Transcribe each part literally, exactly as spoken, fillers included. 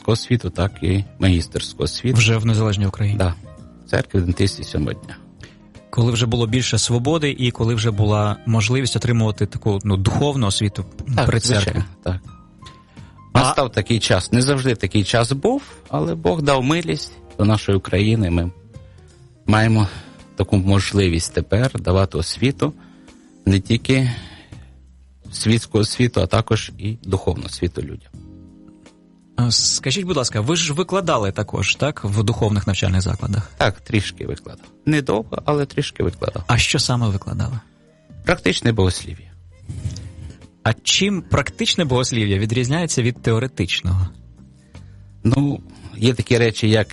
бакалаврського освіту, так і магістерського освіту. Вже в Незалежній Україні? Так, в церкві адвентистів сьомого дня. Коли вже було більше свободи і коли вже була можливість отримувати таку ну, духовну освіту так, при церкві. Звичайно, так. Настав а... такий час. Не завжди такий час був, але Бог дав милість до нашої України. Ми маємо таку можливість тепер давати освіту, не тільки світську освіту, а також і духовну освіту людям. Скажіть, будь ласка, ви ж викладали також, так, в духовних навчальних закладах? Так, трішки викладав. Недовго, але трішки викладав. А що саме викладали? Практичне богослів'я. А чим практичне богослів'я відрізняється від теоретичного? Ну, є такі речі, як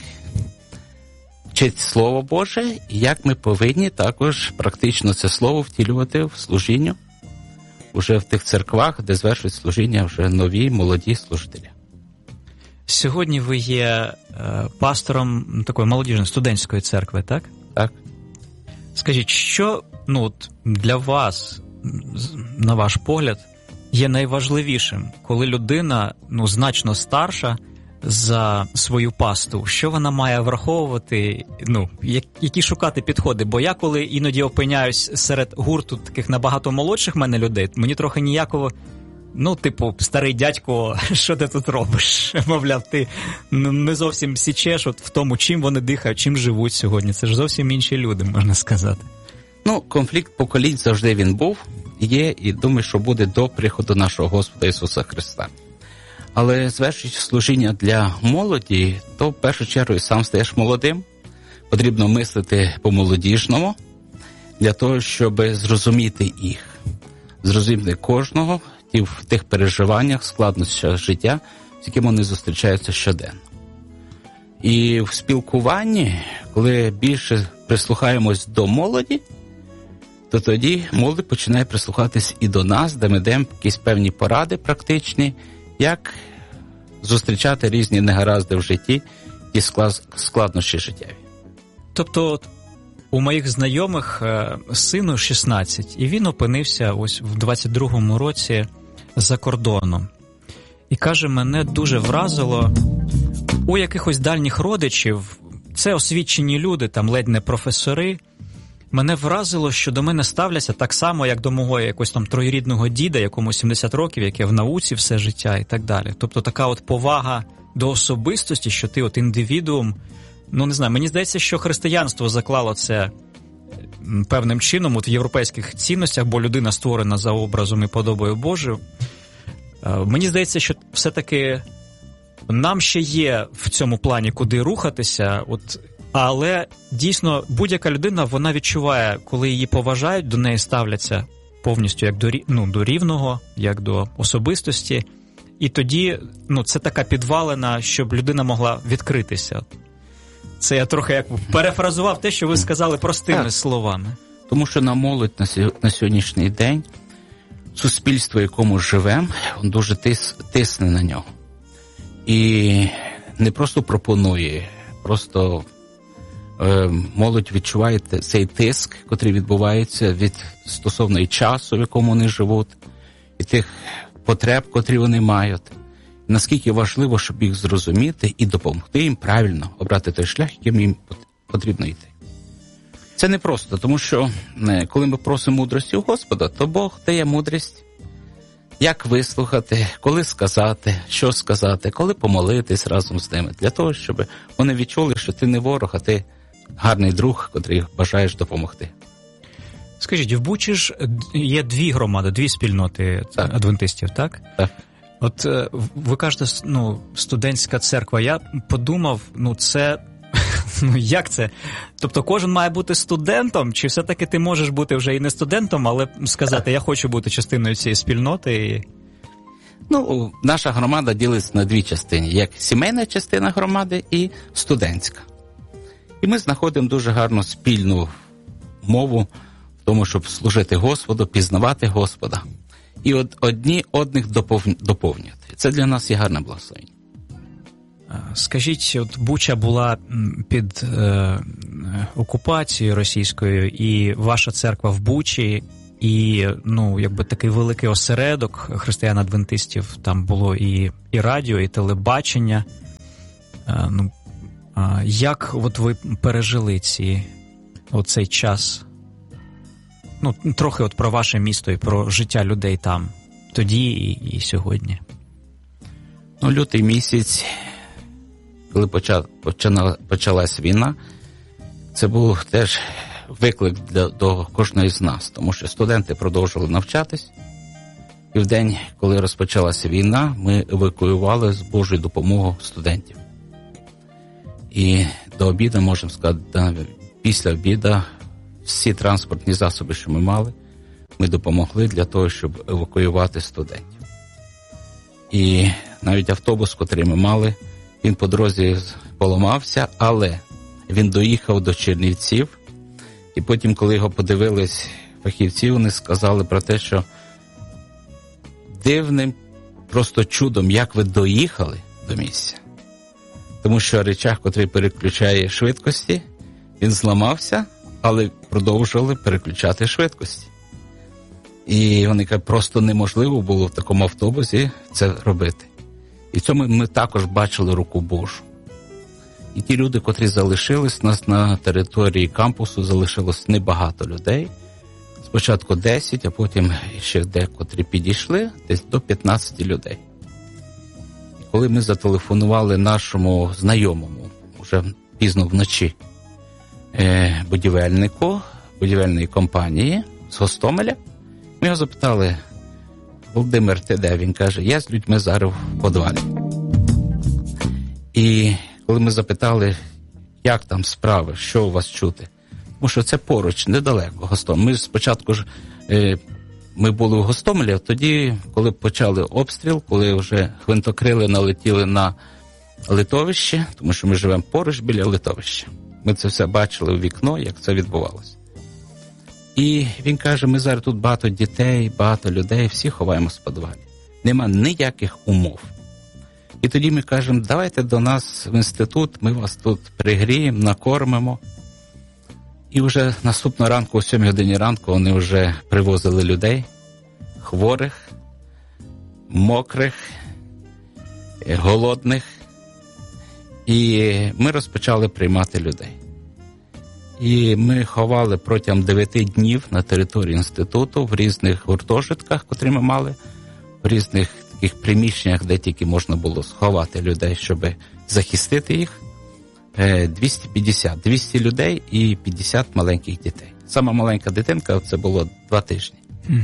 вчить Слово Боже, і як ми повинні також практично це Слово втілювати в служінню уже в тих церквах, де звершують служіння вже нові, молоді служителі. Сьогодні ви є е, пастором такої молодіжної студентської церкви, так? Так. Скажіть, що ну, от, для вас, на ваш погляд, є найважливішим, коли людина ну, значно старша за свою пасту? Що вона має враховувати, ну, які шукати підходи? Бо я, коли іноді опиняюсь серед гурту таких набагато молодших мене людей, мені трохи ніяково, ну, типу, старий дядько, що ти тут робиш? Мовляв, ти не зовсім січеш от в тому, чим вони дихають, чим живуть сьогодні. Це ж зовсім інші люди, можна сказати. Ну, конфлікт поколінь завжди він був, є, і думаю, що буде до приходу нашого Господа Ісуса Христа. Але звершуючи служіння для молоді, то в першу чергу і сам стаєш молодим. Потрібно мислити по-молодіжному, для того, щоб зрозуміти їх. Зрозуміти кожного в тих переживаннях, складнощах життя, з якими вони зустрічаються щоденно. І в спілкуванні, коли більше прислухаємось до молоді, то тоді молодь починає прислухатись і до нас, де ми даємо якісь певні поради практичні, як зустрічати різні негаразди в житті і складнощі життєві. Тобто у моїх знайомих сину шістнадцять, і він опинився ось в двадцять другому році за кордоном. І каже, мене дуже вразило, у якихось дальніх родичів, це освічені люди, там ледь не професори, мене вразило, що до мене ставляться так само, як до мого якогось там троюрідного діда, якому сімдесят років, яке в науці все життя і так далі. Тобто така от повага до особистості, що ти от індивідуум. Ну, не знаю, мені здається, що християнство заклало це певним чином от в європейських цінностях, бо людина створена за образом і подобою Божою. Мені здається, що все-таки нам ще є в цьому плані куди рухатися, от, але дійсно будь-яка людина, вона відчуває, коли її поважають, до неї ставляться повністю як до, ну, до рівного, як до особистості, і тоді ну, це така підвалина, щоб людина могла відкритися. Це я трохи як перефразував те, що ви сказали простими так. словами. Тому що на молодь на сьогоднішній день суспільство, в якому живемо, дуже тис, тисне на нього. І не просто пропонує, просто е, молодь відчуває цей тиск, який відбувається від стосовно і часу, в якому вони живуть, і тих потреб, котрі вони мають. Наскільки важливо, щоб їх зрозуміти і допомогти їм правильно обрати той шлях, яким їм потрібно йти. Це не просто, тому що коли ми просимо мудрості у Господа, то Бог дає мудрість, як вислухати, коли сказати, що сказати, коли помолитись разом з ними, для того, щоб вони відчули, що ти не ворог, а ти гарний друг, котрий бажаєш допомогти. Скажіть, в Бучі ж є дві громади, дві спільноти так. адвентистів, так? Так. От ви кажете, ну, студентська церква. Я подумав, ну це, ну як це? Тобто кожен має бути студентом, чи все-таки ти можеш бути вже і не студентом, але сказати, я хочу бути частиною цієї спільноти? І... Ну, наша громада ділиться на дві частини, як сімейна частина громади і студентська. І ми знаходимо дуже гарну спільну мову в тому, щоб служити Господу, пізнавати Господа. І от одні одних доповнювати. Це для нас є гарне благословення. Скажіть, от Буча була під е, окупацією російською, і ваша церква в Бучі, і ну, якби такий великий осередок християн-адвентистів, там було і, і радіо, і телебачення. ну, як от ви пережили ці, оцей час? Ну, трохи от про ваше місто і про життя людей там, тоді і, і сьогодні. Ну, лютий місяць, коли поча, почала, почалась війна, це був теж виклик для, до кожної з нас, тому що студенти продовжували навчатись. І в день, коли розпочалася війна, ми евакуювали з Божою допомогою студентів. І до обіду, можемо сказати, після обіду всі транспортні засоби, що ми мали, ми допомогли для того, щоб евакуювати студентів. І навіть автобус, який ми мали, він по дорозі поламався, але він доїхав до Чернівців. І потім, коли його подивились фахівці, вони сказали про те, що дивним просто чудом, як ви доїхали до місця. Тому що речах, який переключає швидкості, він зламався, але продовжували переключати швидкості. І вони кажуть, просто неможливо було в такому автобусі це робити. І в цьому ми також бачили руку Божу. І ті люди, котрі залишились, нас на території кампусу залишилось небагато людей. Спочатку десять, а потім ще декотрі підійшли, десь до п'ятнадцять людей. І коли ми зателефонували нашому знайомому, вже пізно вночі, е, будівельнику, будівельної компанії з Гостомеля, ми його запитали, Володимир, ти де? Він каже, я з людьми зараз в підвалі. І коли ми запитали, як там справи, що у вас чути, тому що це поруч, недалеко, Гостомель. Ми спочатку ж, е, ми були в Гостомелі, а тоді, коли почали обстріл, коли вже гвинтокрили налетіли на литовище, тому що ми живемо поруч біля литовища. Ми це все бачили у вікно, як це відбувалося. І він каже, ми зараз тут багато дітей, багато людей, всі ховаємося в підвалі. Нема ніяких умов. І тоді ми кажемо, давайте до нас в інститут, ми вас тут пригріємо, накормимо. І вже наступного ранку, о сьомій годині ранку, вони вже привозили людей, хворих, мокрих, голодних. І ми розпочали приймати людей. І ми ховали протягом дев'яти днів на території інституту в різних гуртожитках, котрі ми мали, в різних таких приміщеннях, де тільки можна було сховати людей, щоб захистити їх. двісті п'ятдесят, двісті людей і п'ятдесят маленьких дітей. Сама маленька дитинка, це було два тижні. Mm.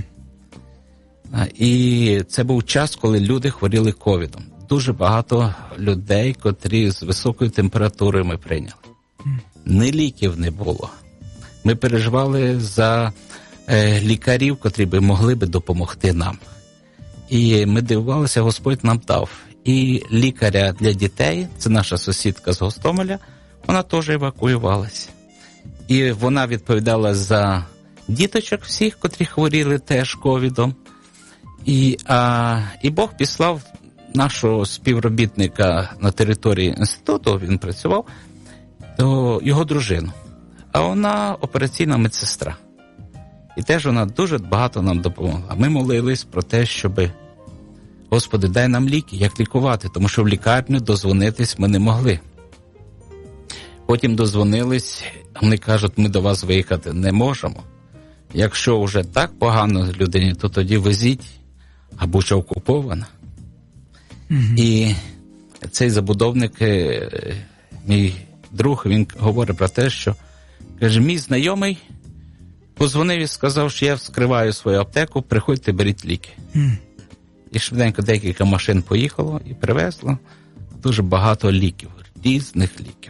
І це був час, коли люди хворіли ковідом. Дуже багато людей, котрі з високою температурою ми прийняли. Mm. Ні ліків не було. Ми переживали за е, лікарів, котрі би могли би допомогти нам. І ми дивувалися, Господь нам дав. І лікаря для дітей, це наша сусідка з Гостомеля, вона теж евакуювалася. І вона відповідала за діточок всіх, котрі хворіли теж ковідом. І, а, і Бог післав нашого співробітника на території інституту, він працював, то його дружину. А вона операційна медсестра. І теж вона дуже багато нам допомогла. Ми молились про те, щоби Господи, дай нам ліки, як лікувати, тому що в лікарню дозвонитись ми не могли. Потім дозвонились, вони кажуть, ми до вас виїхати не можемо. Якщо вже так погано людині, то тоді везіть, а Буча окупована. Mm-hmm. І цей забудовник, мій друг, він говорить про те, що, каже, мій знайомий позвонив і сказав, що я вскриваю свою аптеку, приходьте, беріть ліки. Mm. І швиденько декілька машин поїхало і привезло дуже багато ліків, різних ліків.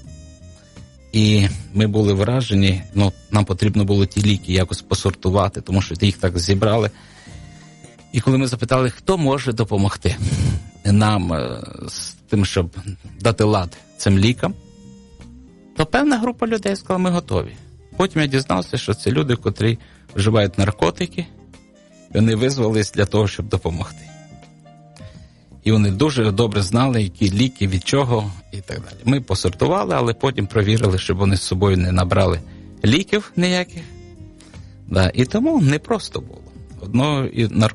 І ми були вражені, ну, нам потрібно було ті ліки якось посортувати, тому що їх так зібрали. І коли ми запитали, хто може допомогти нам з тим, щоб дати лад цим лікам, то певна група людей сказала, ми готові. Потім я дізнався, що це люди, котрі вживають наркотики, і вони визвались для того, щоб допомогти. І вони дуже добре знали, які ліки, від чого і так далі. Ми посортували, але потім провірили, щоб вони з собою не набрали ліків ніяких. Да, і тому не просто було. Одного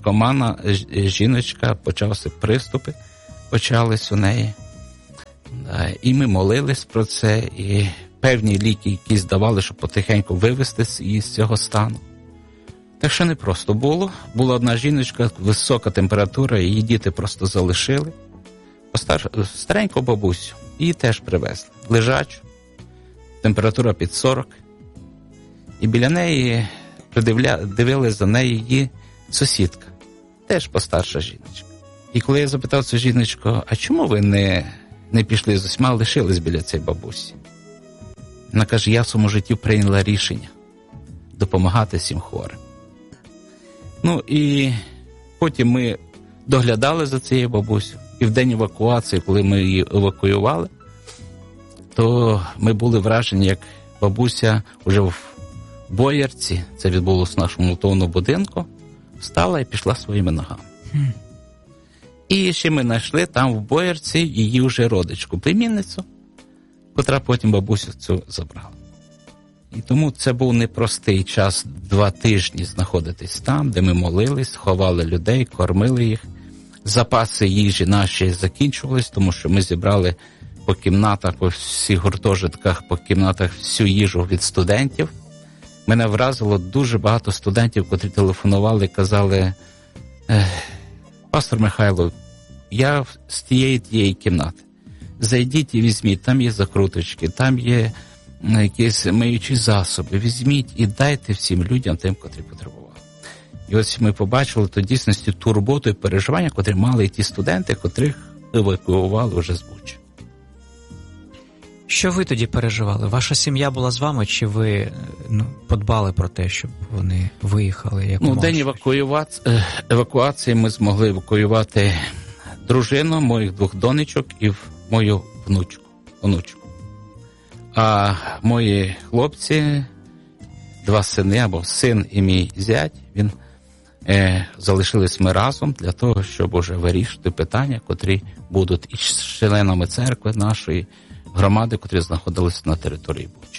наркомана жіночка, почався приступи, почались у неї. І ми молились про це, і певні ліки, які здавали, щоб потихеньку вивести її з цього стану. Так що не просто було. Була одна жіночка, висока температура, її діти просто залишили. Постар... Стареньку бабусю, її теж привезли. Лежачу, температура під сорок. І біля неї придивля... дивилась за нею її сусідка, теж постарша жіночка. І коли я запитав цю жіночку, а чому ви не, не пішли з усіма, лишились біля цієї бабусі? Вона каже, я в своєму житті прийняла рішення допомагати всім хворим. Ну і потім ми доглядали за цією бабусю. І в день евакуації, коли ми її евакуювали, то ми були вражені, як бабуся вже в Боярці, це відбулося в нашому молитовному будинку, встала і пішла своїми ногами. Mm. І ще ми знайшли там в Боярці її вже родичку, племінницю, котра потім бабусю цю забрала. І тому це був непростий час, два тижні знаходитись там, де ми молились, ховали людей, кормили їх. Запаси їжі наші закінчувались, тому що ми зібрали по кімнатах, по всіх гуртожитках, по кімнатах всю їжу від студентів. Мене вразило дуже багато студентів, котрі телефонували і казали, пастор Михайло, я з тієї тієї кімнати. Зайдіть і візьміть, там є закруточки, там є якісь миючі засоби. Візьміть і дайте всім людям тим, котрі потребували. І ось ми побачили то дійсності ту роботу і переживання, котрі мали і ті студенти, котрих евакуювали вже з Бучі. Що ви тоді переживали? Ваша сім'я була з вами, чи ви ну, подбали про те, щоб вони виїхали? Як ну, в день евакуюваці... евакуації ми змогли евакуювати дружину, моїх двох донечок і мою внучку. внучку. А мої хлопці, два сини, або син і мій зять, він е, залишились ми разом для того, щоб уже вирішити питання, котрі будуть із членами церкви нашої, громади, котрі знаходилися на території Бучі.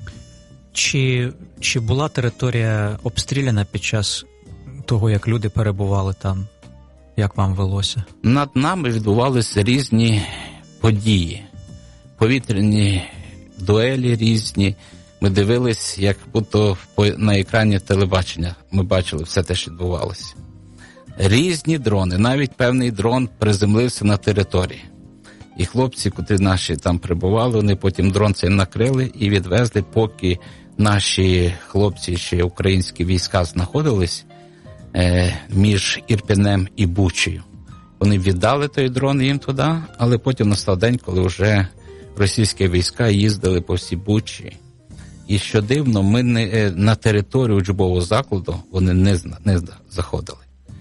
Чи, чи була територія обстріляна під час того, як люди перебували там? Як вам велося? Над нами відбувалися різні події. Повітряні дуелі різні. Ми дивились, як будто на екрані телебачення ми бачили все те, що відбувалося. Різні дрони. Навіть певний дрон приземлився на території. І хлопці, котрі наші там прибували, вони потім дрон цей накрили і відвезли, поки наші хлопці, ще українські війська знаходились е, між Ірпінем і Бучею. Вони віддали той дрон їм туди, але потім настав день, коли вже російські війська їздили по всій Бучі. І що дивно, ми не, на територію учбового закладу вони не, не заходили.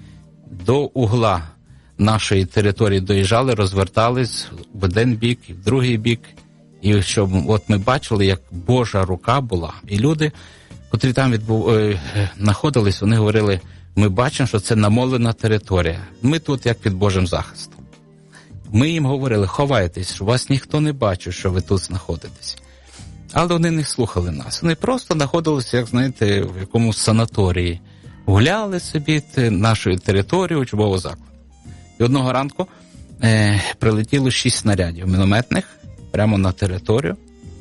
До угла нашої території доїжджали, розвертались в один бік, і в другий бік. І щоб от ми бачили, як Божа рука була. І люди, котрі там відбув, е, знаходились, вони говорили, ми бачимо, що це намолена територія. Ми тут як під Божим захистом. Ми їм говорили, ховайтесь, що вас ніхто не бачить, що ви тут знаходитесь. Але вони не слухали нас. Вони просто знаходилися, як знаєте, в якомусь санаторії. Гуляли собі нашою територією учбового закладу. І одного ранку е, прилетіло шість снарядів мінометних прямо на територію.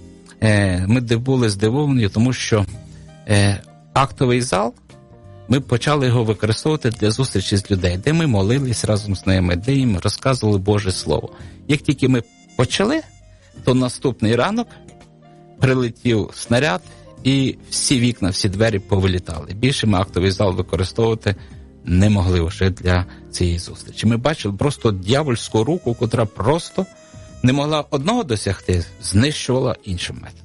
Е, ми були здивовані, тому що е, актовий зал, ми почали його використовувати для зустрічі з людей, де ми молились разом з ними, де їм розказували Боже Слово. Як тільки ми почали, то наступний ранок прилетів снаряд, і всі вікна, всі двері повилітали. Більше ми актовий зал використовувати не могли вже для цієї зустрічі. Ми бачили просто дьявольську руку, котра просто не могла одного досягти, знищувала іншим методом.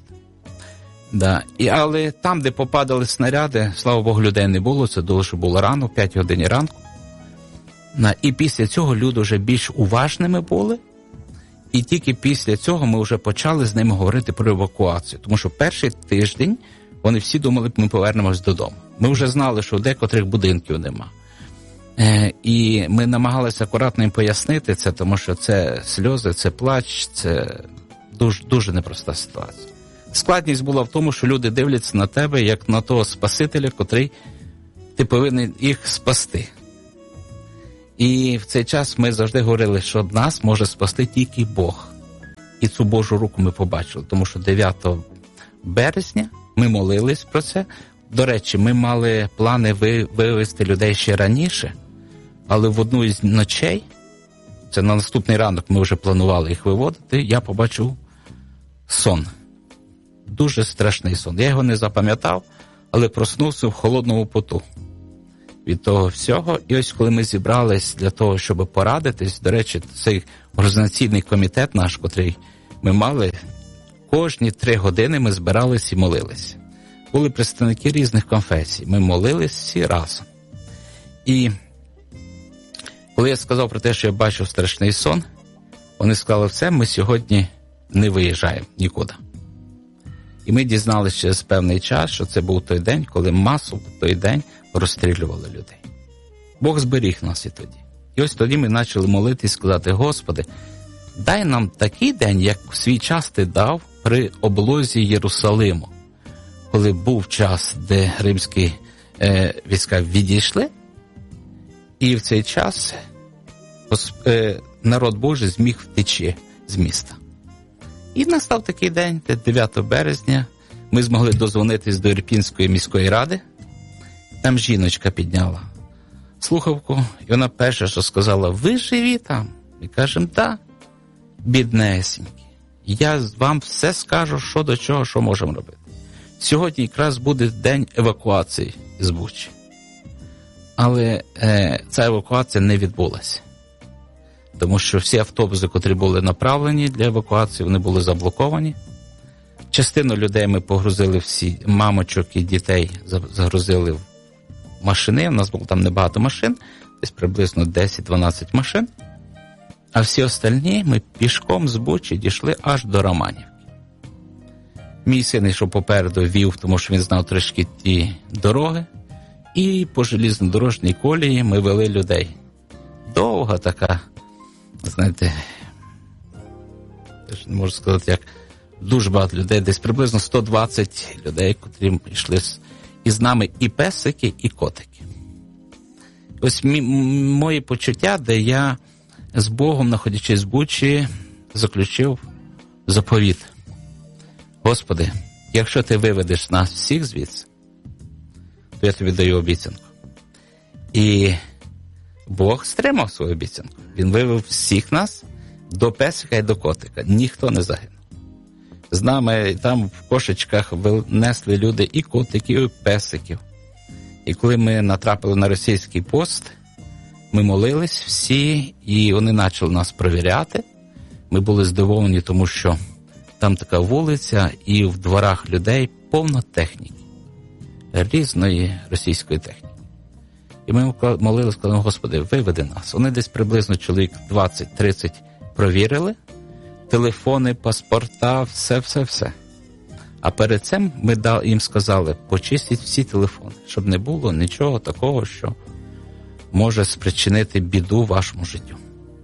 Да. І, але там, де попадали снаряди, слава Богу, людей не було, це дуже що було рано, в п'ятій годині ранку. І після цього люди вже більш уважними були, і тільки після цього ми вже почали з ними говорити про евакуацію. Тому що перший тиждень вони всі думали, ми повернемось додому. Ми вже знали, що декотрих будинків нема. Е, і ми намагалися акуратно їм пояснити це, тому що це сльози, це плач, це дуже, дуже непроста ситуація. Складність була в тому, що люди дивляться на тебе, як на того Спасителя, котрий ти повинен їх спасти. І в цей час ми завжди говорили, що нас може спасти тільки Бог. І і цю Божу руку ми побачили, тому що дев'ятого березня ми молились про це. До речі, ми мали плани вивезти людей ще раніше, але в одну із ночей, це на наступний ранок ми вже планували їх виводити, я побачив сон. Дуже страшний сон. Я його не запам'ятав, але проснувся в холодному поту від того всього. І ось коли ми зібрались для того, щоб порадитись, до речі, цей організаційний комітет наш, котрий ми мали, кожні три години ми збирались і молились. Були представники різних конфесій. Ми молились всі разом. І коли я сказав про те, що я бачив страшний сон, вони сказали, все, ми сьогодні не виїжджаємо нікуди. І ми дізналися через певний час, що це був той день, коли масово в той день розстрілювали людей. Бог зберіг нас і тоді. І ось тоді ми почали молитись, сказати, Господи, дай нам такий день, як в свій час Ти дав при облозі Єрусалиму, коли був час, де римські е, війська відійшли, і в цей час е, народ Божий зміг втечі з міста. І настав такий день, дев'ятого березня, ми змогли дозвонитись до Ірпінської міської ради. Там жіночка підняла слухавку, і вона перше, що сказала, ви живі там? І кажемо, так, біднесенькі. Я вам все скажу, що до чого, що можемо робити. Сьогодні якраз буде день евакуації з Бучі. Але е, ця евакуація не відбулася. Тому що всі автобуси, котрі були направлені для евакуації, вони були заблоковані. Частину людей ми погрузили, всі мамочок і дітей загрузили в машини. У нас було там небагато машин, десь приблизно десять-дванадцять машин. А всі остальні ми пішком з Бучі дійшли аж до Романівки. Мій син йшов попереду, вів, тому що він знав трішки ті дороги. І по желізнодорожній колії ми вели людей. Довга така, знаєте, я не можу сказати, як дуже багато людей, десь приблизно сто двадцять людей, котрі йшли із нами і песики, і котики. Ось мі, мої почуття, де я з Богом, знаходячись в Бучі, заключив заповіт. Господи, якщо Ти виведеш нас всіх звідси, то я Тобі даю обіцянку. І Бог стримав свою обіцянку. Він вивів всіх нас до песика і до котика. Ніхто не загинув. З нами там в кошечках несли люди і котиків, і песиків. І коли ми натрапили на російський пост, ми молились всі, і вони почали нас перевіряти. Ми були здивовані, тому що там така вулиця, і в дворах людей повно техніки. Різної російської техніки. І ми молились, сказали, Господи, виведи нас. Вони десь приблизно чоловік двадцять-тридцять провірили. Телефони, паспорта, все-все-все. А перед цим ми їм сказали, почистіть всі телефони, щоб не було нічого такого, що може спричинити біду вашому життю.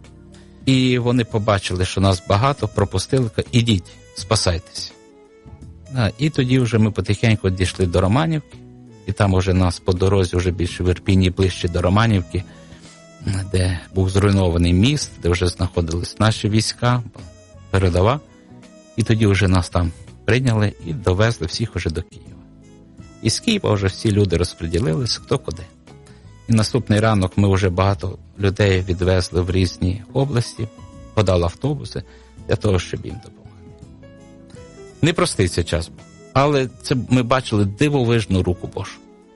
І вони побачили, що нас багато, пропустили, ідіть, спасайтесь. І тоді вже ми потихеньку дійшли до Романівки, і там вже нас по дорозі вже більше в Ірпіні, ближче до Романівки, де був зруйнований міст, де вже знаходились наші війська, передова, і тоді вже нас там прийняли і довезли всіх уже до Києва. І з Києва вже всі люди розподілились, хто куди. І наступний ранок ми вже багато людей відвезли в різні області, подали автобуси для того, щоб їм допомогти. Непростий цей час був, але це ми бачили дивовижну руку Божу.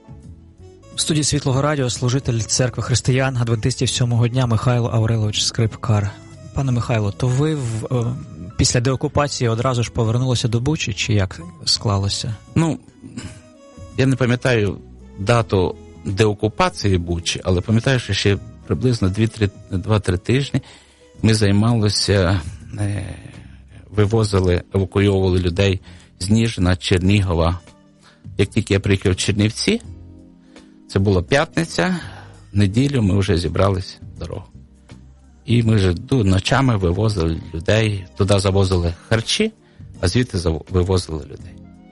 В студії Світлого Радіо служитель Церкви Християн Адвентистів Сьомого дня Михайло Аврилович Скрипкар. Пане Михайло, то ви в, о, після деокупації одразу ж повернулися до Бучі, чи як склалося? Ну, я не пам'ятаю дату деокупації Бучі, але пам'ятаю, що ще приблизно два-три тижні ми займалися, е, вивозили, евакуйовували людей з Ніжина, Чернігова. Як тільки я приїхав в Чернівці, це була п'ятниця, в неділю ми вже зібрались в дорогу. І ми вже ночами вивозили людей, туди завозили харчі, а звідти вивозили людей.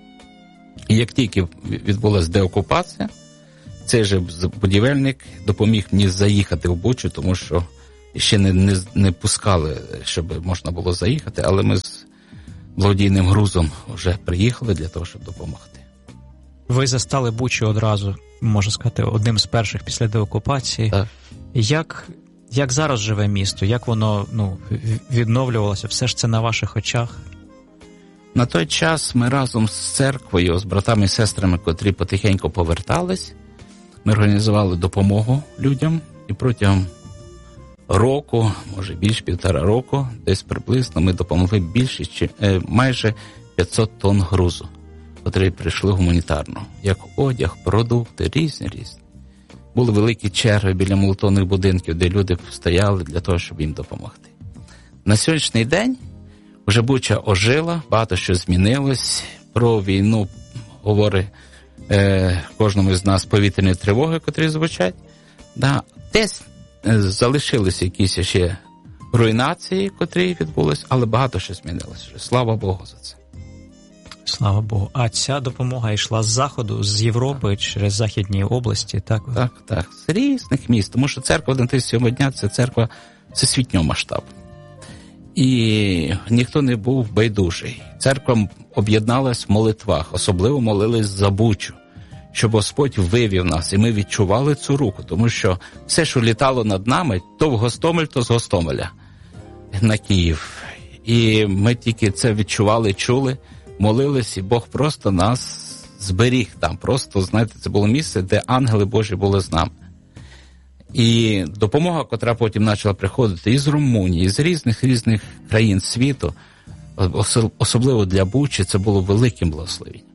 І як тільки відбулася деокупація, цей же будівельник допоміг мені заїхати в Бучу, тому що ще не, не, не пускали, щоб можна було заїхати, але ми з благодійним грузом вже приїхали для того, щоб допомогти. Ви застали Бучу одразу, можна сказати, одним з перших після деокупації. Так. Як, як зараз живе місто? Як воно ну, відновлювалося? Все ж це на ваших очах? На той час ми разом з церквою, з братами і сестрами, котрі потихеньку повертались, ми організували допомогу людям, і протягом року, може більш півтора року, десь приблизно ми допомогли більше, чи, е, майже п'ятсот тонн грузу, котрі прийшли гуманітарно, як одяг, продукти, різні різні. Були великі черги біля молитовних будинків, де люди стояли для того, щоб їм допомогти. На сьогоднішній день вже Буча ожила, багато що змінилось. Про війну говорить е, кожному з нас повітряні тривоги, котрі звучать. Да. Десь е, залишилися якісь ще руйнації, котрі відбулись, але багато що змінилось. Слава Богу за це. Слава Богу. А ця допомога йшла з Заходу, з Європи, так. через Західні області, так? Так, так. З різних міст. Тому що церква Адвентистів дня – це церква всесвітнього масштабу. І ніхто не був байдужий. Церква об'єдналась в молитвах, особливо молились за Бучу, щоб Господь вивів нас, і ми відчували цю руку, тому що все, що літало над нами, то в Гостомель, то з Гостомеля на Київ. І ми тільки це відчували, чули, молились, і Бог просто нас зберіг там. Просто, знаєте, це було місце, де ангели Божі були з нами. І допомога, котра потім почала приходити із Румунії, з різних-різних країн світу, особливо для Бучі, це було великим благословенням.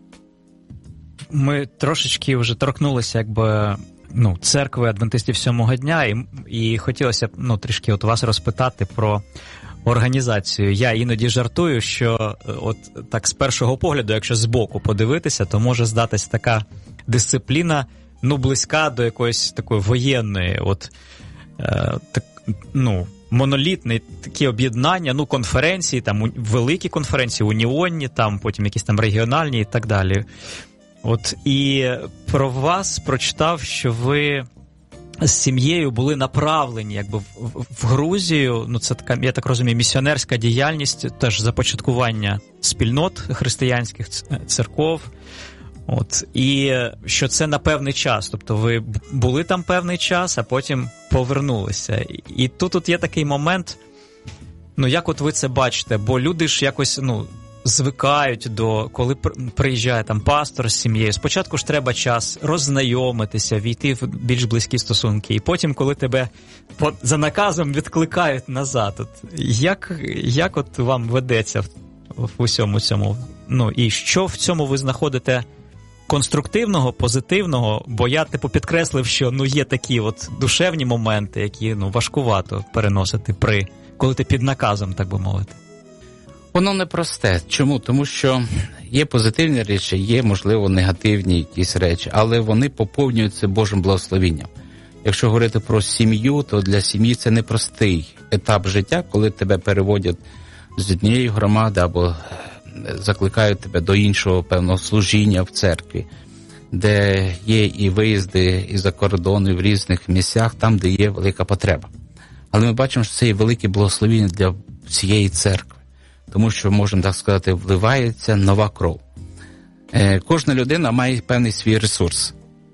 Ми трошечки вже торкнулися, якби, ну, церкви Адвентистів сьомого дня, і, і хотілося б, ну, трішки от вас розпитати про організацію. Я іноді жартую, що от так з першого погляду, якщо збоку подивитися, то може здатись така дисципліна, ну, близька до якоїсь такої воєнної, от, е, так, ну, монолітні такі об'єднання, ну, конференції, там, великі конференції, уніонні, там, потім якісь там регіональні і так далі. От, і про вас прочитав, що ви з сім'єю були направлені, якби, в, в, в Грузію, ну, це така, я так розумію, місіонерська діяльність, теж започаткування спільнот християнських церков. От, і що це на певний час, тобто ви були там певний час, а потім повернулися. І, і тут от є такий момент, ну, як от ви це бачите, бо люди ж якось, ну, звикають до, коли приїжджає там пастор з сім'єю, спочатку ж треба час роззнайомитися, війти в більш близькі стосунки, і потім, коли тебе по, за наказом відкликають назад, от, як, як от вам ведеться в, в усьому цьому? Ну, і що в цьому ви знаходите конструктивного, позитивного, бо я, типу, підкреслив, що, ну, є такі от душевні моменти, які, ну, важкувато переносити при, коли ти під наказом, так би мовити. Воно непросте. Чому? Тому що є позитивні речі, є, можливо, негативні якісь речі, але вони поповнюються Божим благословенням. Якщо говорити про сім'ю, то для сім'ї це непростий етап життя, коли тебе переводять з однієї громади або закликають тебе до іншого певного служіння в церкві, де є і виїзди і за кордони в різних місцях, там, де є велика потреба. Але ми бачимо, що це є велике благословення для всієї церкви, тому що, можемо так сказати, вливається нова кров. Е, кожна людина має певний свій ресурс.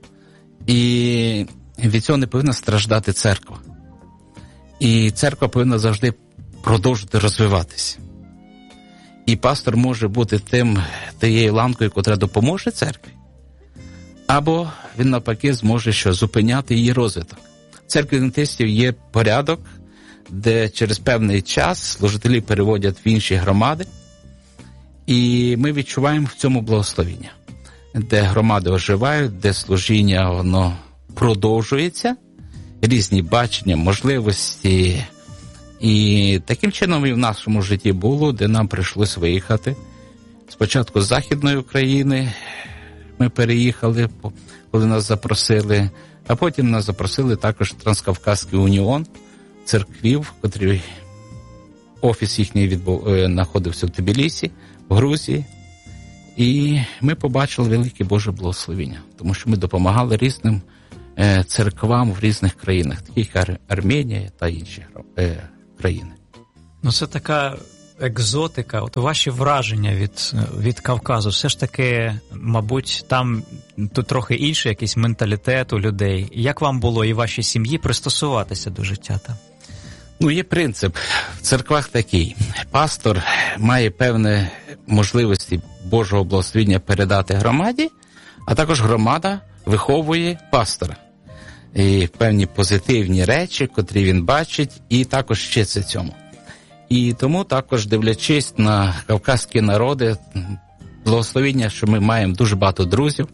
І від цього не повинна страждати церква. І церква повинна завжди продовжувати розвиватися. І пастор може бути тим, тією ланкою, яка допоможе церкві, або він, навпаки, зможе що, зупиняти її розвиток. В церкві адвентистів є порядок, де через певний час служителі переводять в інші громади, і ми відчуваємо в цьому благословення, де громади оживають, де служіння воно продовжується, різні бачення, можливості. І таким чином і в нашому житті було, де нам прийшлось виїхати. Спочатку з Західної України ми переїхали, коли нас запросили, а потім нас запросили також Транскавказький уніон церквів, котрий офіс їхній відбув, знаходився в Тбілісі, в Грузії. І ми побачили велике Боже благословення, тому що ми допомагали різним е, церквам в різних країнах, таких як Ар- Арменія та інші е, країни. Ну, це така екзотика, от ваші враження від, від Кавказу, все ж таки, мабуть, там тут трохи інший якийсь менталітет у людей. Як вам було і вашій сім'ї пристосуватися до життя там? Ну, є принцип в церквах такий. Пастор має певні можливості Божого благословення передати громаді, а також громада виховує пастора. І певні позитивні речі, котрі він бачить, і також вчиться цьому. І тому також, дивлячись на кавказькі народи, благословення, що ми маємо дуже багато друзів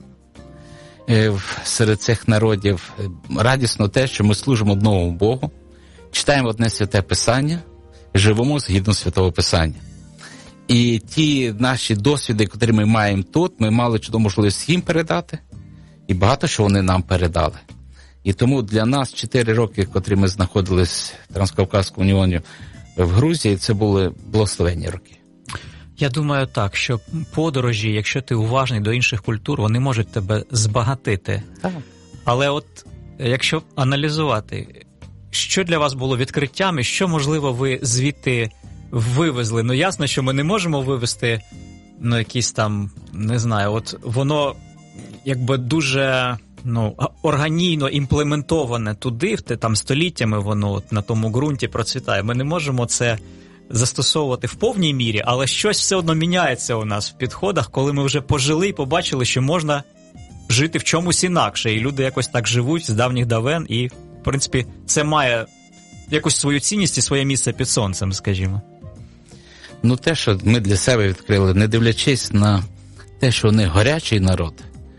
серед цих народів, радісно те, що ми служимо одному Богу, читаємо одне святе Писання, живемо згідно Святого Писання. І ті наші досвіди, які ми маємо тут, ми мали чудову можливість їм передати, і багато що вони нам передали. І тому для нас чотири роки, котрі ми знаходились в Транскавказькому уніоні в Грузії, це були благословенні роки. Я думаю так, що подорожі, якщо ти уважний до інших культур, вони можуть тебе збагатити. Так. Але от якщо аналізувати, що для вас було відкриттям і що, можливо, ви звідти вивезли? Ну, ясно, що ми не можемо вивезти, ну, якісь там, не знаю, от воно якби дуже, ну, органійно імплементоване туди, там століттями воно от на тому ґрунті процвітає. Ми не можемо це застосовувати в повній мірі, але щось все одно міняється у нас в підходах, коли ми вже пожили і побачили, що можна жити в чомусь інакше, і люди якось так живуть з давніх давен, і, в принципі, це має якусь свою цінність і своє місце під сонцем, скажімо. Ну, те, що ми для себе відкрили, не дивлячись на те, що вони горячий народ,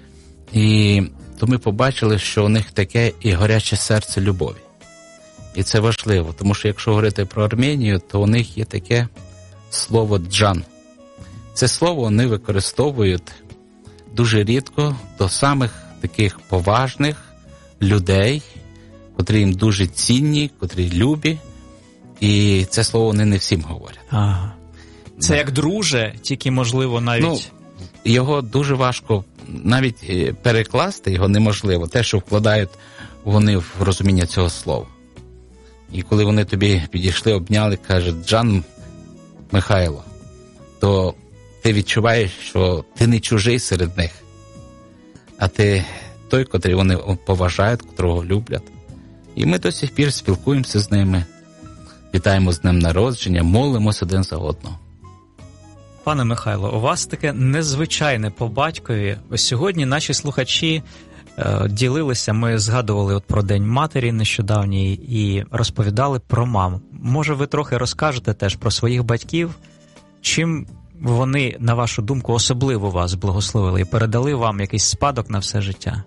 і то ми побачили, що у них таке і горяче серце любові. І це важливо, тому що якщо говорити про Арменію, то у них є таке слово «джан». Це слово вони використовують дуже рідко до самих таких поважних людей, котрі їм дуже цінні, котрі любі, і це слово вони не всім говорять. Ага. Це да. Як друже, тільки, можливо, навіть... Ну, його дуже важко, навіть перекласти його неможливо, те, що вкладають вони в розуміння цього слова. І коли вони тобі підійшли, обняли, кажуть «Джан Михайло», то ти відчуваєш, що ти не чужий серед них, а ти той, котрий вони поважають, котрого люблять. І ми до сих пір спілкуємося з ними, вітаємо з днем народження, молимося один за одного. Пане Михайло, у вас таке незвичайне по батькові. Ось сьогодні наші слухачі е, ділилися, ми згадували от про День матері нещодавній і розповідали про маму. Може, ви трохи розкажете теж про своїх батьків, чим вони, на вашу думку, особливо вас благословили і передали вам якийсь спадок на все життя?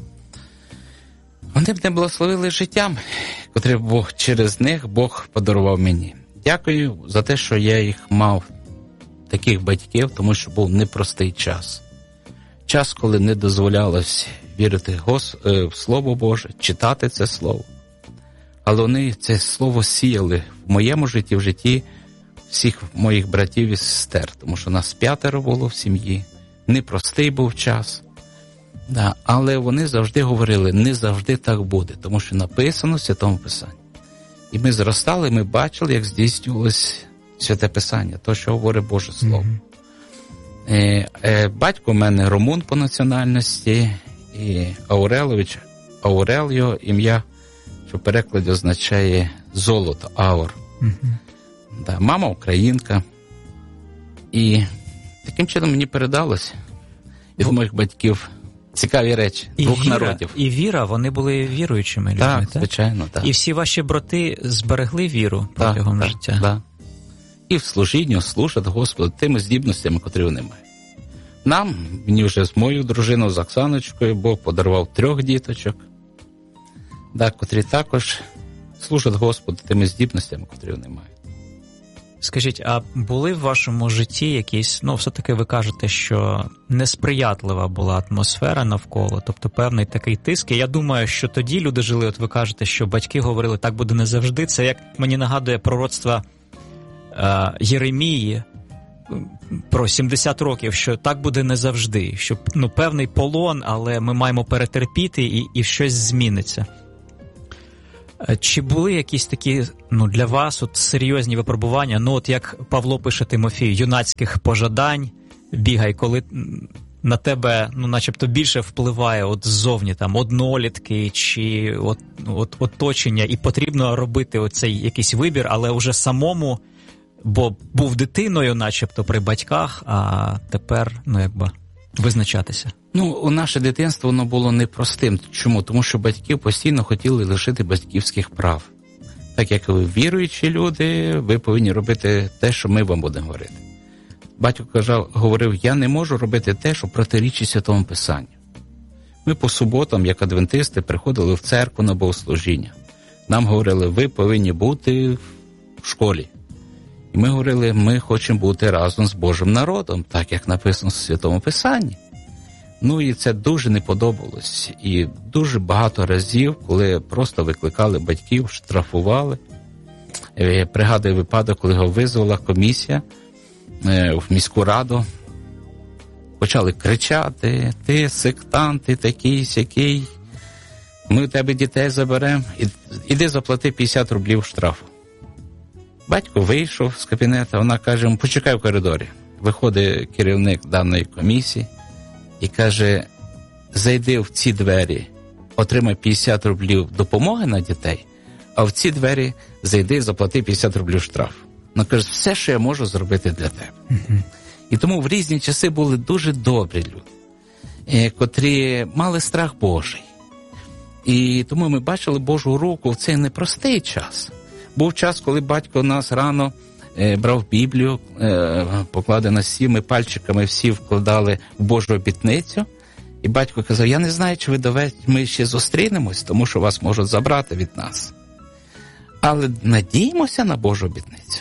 Вони б не благословили життям, котре Бог через них Бог подарував мені. Дякую за те, що я їх мав, таких батьків, тому що був непростий час. Час, коли не дозволялось вірити в Слово Боже, читати це Слово. Але вони це Слово сіяли в моєму житті, в житті всіх моїх братів і сестер, тому що нас п'ятеро було в сім'ї, непростий був час. Да, але вони завжди говорили, не завжди так буде, тому що написано в Святому Писанні. І ми зростали, ми бачили, як здійснювалось Святе Писання, то, що говорить Боже Слово. Mm-hmm. Е, е, батько у мене румун по національності, і Аурелович, Аурел його ім'я, що в перекладі означає золото, аур. Mm-hmm. Да, мама українка. І таким чином мені передалось від моїх батьків цікаві речі, і двох віра, народів. І віра, вони були віруючими людьми, так? Так, звичайно, так. І всі ваші брати зберегли віру протягом так, життя? Так, так. І в служінні служать Господу тими здібностями, котрі вони мають. Нам, мені вже з моєю дружиною, з Оксаночкою, Бог подарував трьох діточок, да, котрі також служать Господу тими здібностями, котрі вони мають. Скажіть, а були в вашому житті якісь, ну, все-таки ви кажете, що несприятлива була атмосфера навколо, тобто певний такий тиск. І я думаю, що тоді люди жили, от ви кажете, що батьки говорили, так буде не завжди. Це як мені нагадує пророцтво е, Єремії про сімдесят років, що так буде не завжди, що, ну, певний полон, але ми маємо перетерпіти і, і щось зміниться. Чи були якісь такі, ну, для вас от серйозні випробування, ну, от як Павло пише Тимофію, юнацьких пожадань, бігай, коли на тебе, ну, начебто більше впливає от ззовні, там, однолітки чи от, от, оточення, і потрібно робити оцей якийсь вибір, але вже самому, бо був дитиною, начебто, при батьках, а тепер, ну, якби, визначатися. Ну, у наше дитинство воно було непростим. Чому? Тому що батьки постійно хотіли лишити батьківських прав. Так як ви віруючі люди, ви повинні робити те, що ми вам будемо говорити. Батько казав, говорив, я не можу робити те, що протирічить Святому Писанню. Ми по суботам, як адвентисти, приходили в церкву на богослужіння. Нам говорили, ви повинні бути в школі. І ми говорили, ми хочемо бути разом з Божим народом, так як написано в Святому Писанні. Ну і це дуже не подобалось. І дуже багато разів, коли просто викликали батьків, штрафували. Я пригадую випадок, коли його визвала комісія в міську раду. Почали кричати, ти сектант, ти такий, сякий. Ми у тебе дітей заберемо. Іди заплати п'ятдесят рублів штрафу. Батько вийшов з кабінету, вона каже, почекай в коридорі. Виходить керівник даної комісії і каже, зайди в ці двері, отримай п'ятдесят рублів допомоги на дітей, а в ці двері зайди і заплати п'ятдесят рублів штраф. Вона каже, все, що я можу зробити для тебе. Uh-huh. І тому в різні часи були дуже добрі люди, котрі мали страх Божий. І тому ми бачили Божу руку в цей непростий час. Був час, коли батько нас рано е, брав Біблію, е, покладена стіл, ми пальчиками всі вкладали в Божу обітницю. І батько казав, я не знаю, чи ви доведь, ми ще зустрінемось, тому що вас можуть забрати від нас. Але надіємося на Божу обітницю.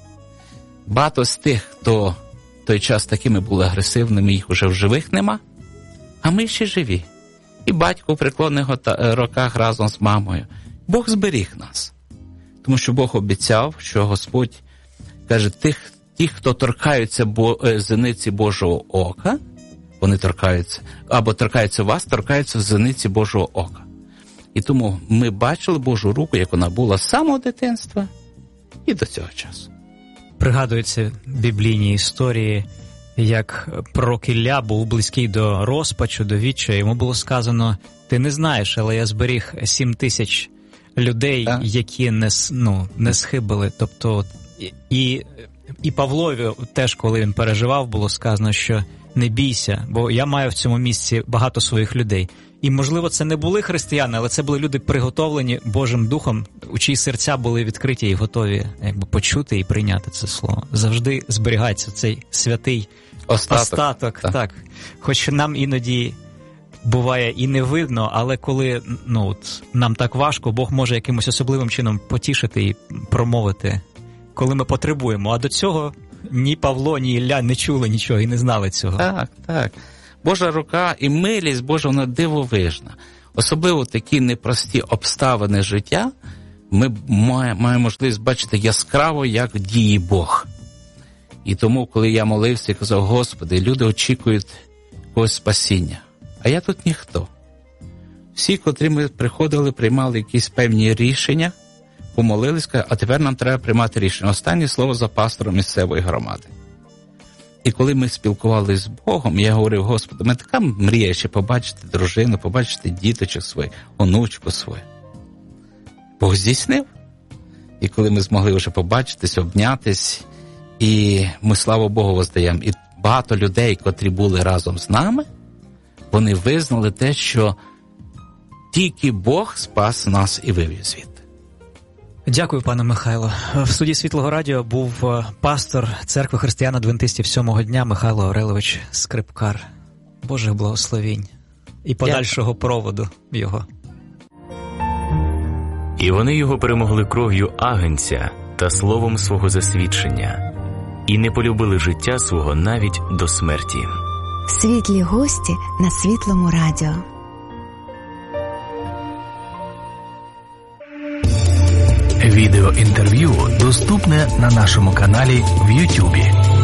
Багато з тих, хто в той час такими були агресивними, їх уже в живих нема, а ми ще живі. І батько в преклонних роках разом з мамою. Бог зберіг нас. Тому що Бог обіцяв, що Господь каже, тих, ті, хто торкаються бо, зениці Божого ока, вони торкаються, або торкаються вас, торкаються в зениці Божого ока. І тому ми бачили Божу руку, як вона була з самого дитинства і до цього часу. Пригадуються біблійні історії, як пророк Ілля був близький до розпачу, до відчаю. Йому було сказано, ти не знаєш, але я зберіг сім тисяч людей, так, які не, ну, не схибили. Тобто, і, і Павлові теж, коли він переживав, було сказано, що не бійся, бо я маю в цьому місці багато своїх людей. І, можливо, це не були християни, але це були люди приготовлені Божим Духом, у чиї серця були відкриті і готові якби почути і прийняти це слово. Завжди зберігається цей святий остаток. остаток так. так. Хоч нам іноді буває і не видно, але коли ну, от, нам так важко, Бог може якимось особливим чином потішити і промовити, коли ми потребуємо. А до цього ні Павло, ні Ілля не чули нічого і не знали цього. Так, так. Божа рука і милість Божа, вона дивовижна. Особливо такі непрості обставини життя ми маємо можливість бачити яскраво, як діє Бог. І тому, коли я молився і казав, Господи, люди очікують когось спасіння, а я тут ніхто. Всі, котрі ми приходили, приймали якісь певні рішення, помолились, а тепер нам треба приймати рішення. Останнє слово за пастором місцевої громади. І коли ми спілкувалися з Богом, я говорив, Господи, мене така мрія ще побачити дружину, побачити діточок своїх, онучку свою. Бог здійснив. І коли ми змогли вже побачитись, обнятись, і ми, слава Богу, воздаємо. І багато людей, котрі були разом з нами, вони визнали те, що тільки Бог спас нас і вивів звідти. Дякую, пане Михайло. В студії Світлого Радіо був пастор Церкви християн-адвентистів сьомого дня Михайло Аврилович Скрипкар. Божих благословінь і подальшого проводу його. І вони його перемогли кров'ю агнця та словом свого засвідчення, і не полюбили життя свого навіть до смерті. Світлі гості на Світлому Радіо. Відеоінтерв'ю доступне на нашому каналі в Ютубі.